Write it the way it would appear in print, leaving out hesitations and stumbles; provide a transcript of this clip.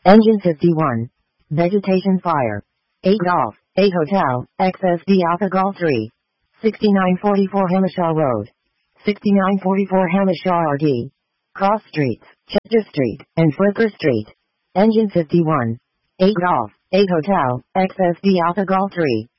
Engine 51. Vegetation fire. 8 Golf, 8 Hotel, XSD Alpha Golf 3. 6944 Hamishaw Road. 6944 Hamishaw RD. Cross Streets, Chester Street, and Flipper Street. Engine 51. 8 Golf, 8 Hotel, XSD Alpha Golf 3.